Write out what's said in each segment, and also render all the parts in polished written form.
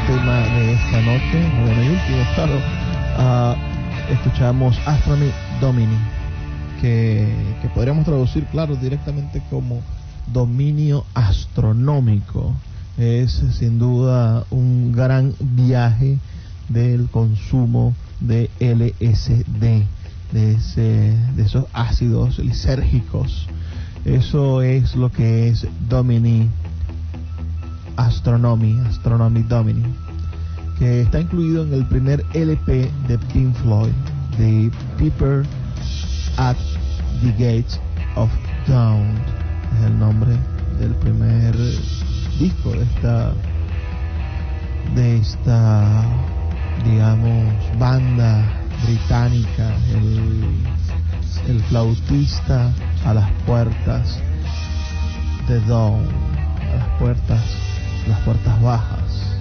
tema de esta noche, noveno y último, claro. Escuchamos Astronomy Domini, que podríamos traducir, claro, directamente como dominio astronómico. Es sin duda un gran viaje del consumo de LSD, de esos ácidos lisérgicos. Eso es lo que es Domini Astronomy Domini, que está incluido en el primer LP de Pink Floyd, The Piper at the Gates of Dawn. Es el nombre del primer disco de esta digamos banda británica, el flautista a las puertas de Dawn, a las puertas bajas.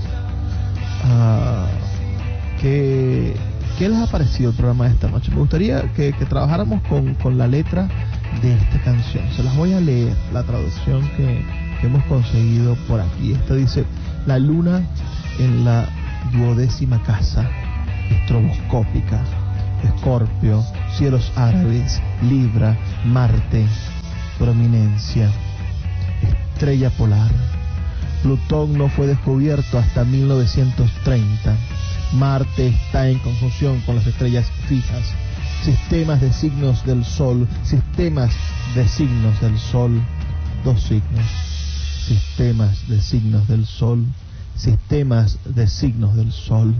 ¿Qué les ha parecido el programa de esta noche? Me gustaría que trabajáramos con la letra de esta canción. Se las voy a leer, la traducción que hemos conseguido por aquí. Esta dice: la luna en la 12ª casa, estroboscópica, Escorpio, cielos árabes, Libra, Marte, prominencia, estrella polar. Plutón no fue descubierto hasta 1930. Marte está en conjunción con las estrellas fijas. Sistemas de signos del Sol, sistemas de signos del Sol, dos signos. Sistemas de signos del Sol, sistemas de signos del Sol.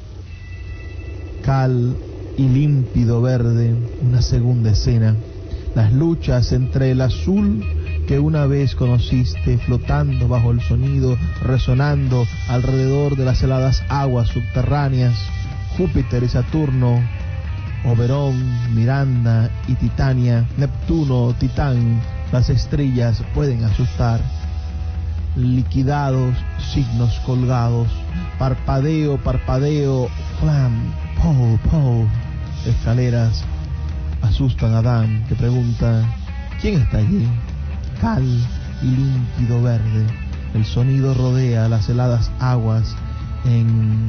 Cal y límpido verde, una segunda escena. Las luchas entre el azul que una vez conociste, flotando bajo el sonido, resonando alrededor de las heladas aguas subterráneas, Júpiter y Saturno, Oberón, Miranda y Titania, Neptuno, Titán, las estrellas pueden asustar. Liquidados, signos colgados, parpadeo, parpadeo, flam, pow, pow, escaleras asustan a Adán, que pregunta: ¿quién está allí? Cal y límpido verde, el sonido rodea las heladas aguas en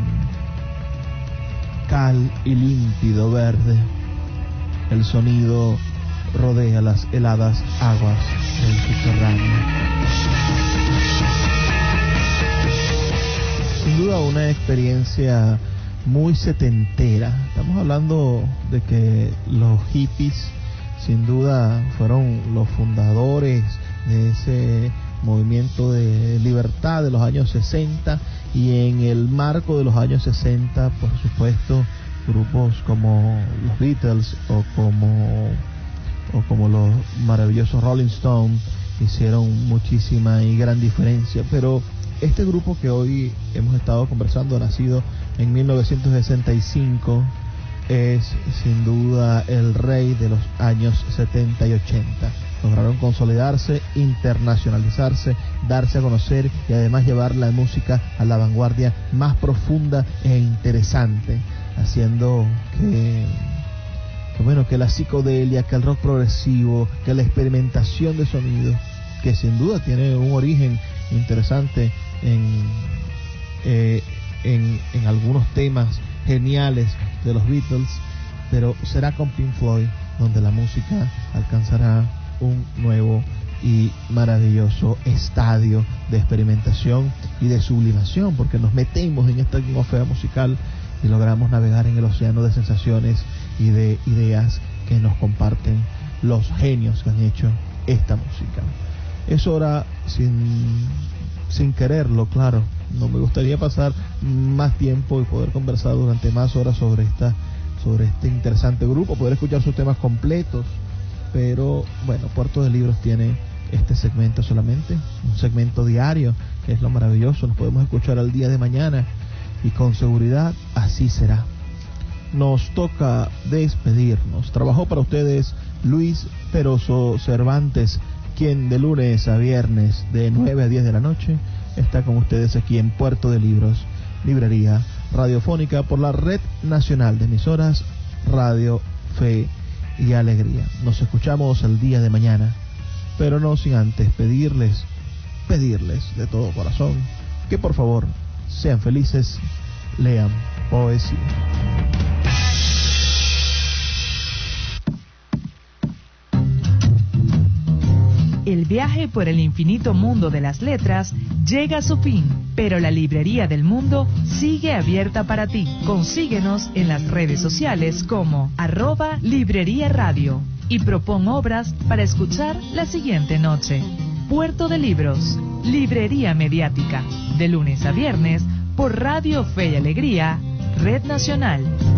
cal y límpido verde, el sonido rodea las heladas aguas del subterráneo. Sin duda una experiencia muy setentera. Estamos hablando de que los hippies sin duda fueron los fundadores de ese movimiento de libertad de los años 60, y en el marco de los años 60, por supuesto, grupos como los Beatles o como los maravillosos Rolling Stones hicieron muchísima y gran diferencia. Pero este grupo que hoy hemos estado conversando, nacido en 1965, es sin duda el rey de los años 70 y 80. Lograron consolidarse, internacionalizarse, darse a conocer y además llevar la música a la vanguardia más profunda e interesante, haciendo que la psicodelia, que el rock progresivo, que la experimentación de sonidos, que sin duda tiene un origen interesante en algunos temas geniales de los Beatles, pero será con Pink Floyd donde la música alcanzará un nuevo y maravilloso estadio de experimentación y de sublimación, porque nos metemos en esta atmósfera musical y logramos navegar en el océano de sensaciones y de ideas que nos comparten los genios que han hecho esta música. Es hora, sin quererlo, claro, no me gustaría pasar más tiempo y poder conversar durante más horas sobre este interesante grupo, poder escuchar sus temas completos, pero bueno, Puerto de Libros tiene este segmento solamente, un segmento diario, que es lo maravilloso. Nos podemos escuchar al día de mañana y con seguridad así será. Nos toca despedirnos. Trabajó para ustedes Luis Peroso Cervantes, quien de lunes a viernes de 9 a 10 de la noche está con ustedes aquí en Puerto de Libros, librería radiofónica por la Red Nacional de Emisoras Radio Fe y Alegría. Nos escuchamos el día de mañana, pero no sin antes pedirles de todo corazón que por favor sean felices, lean poesía. El viaje por el infinito mundo de las letras llega a su fin, pero la Librería del Mundo sigue abierta para ti. Consíguenos en las redes sociales como @Librería Radio y propon obras para escuchar la siguiente noche. Puerto de Libros, Librería Mediática, de lunes a viernes por Radio Fe y Alegría, Red Nacional.